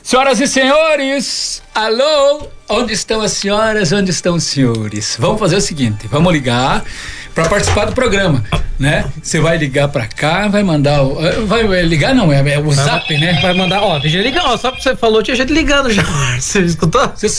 Senhoras e senhores, alô, onde estão as senhoras, onde estão os senhores? Vamos fazer o seguinte, vamos ligar para participar do programa, né? Você vai ligar para cá, vai mandar vai ligar não, é o zap, né? Vai mandar, ó, tem gente ligando, ó, só que você falou, tinha gente ligando já. Você escutou? Você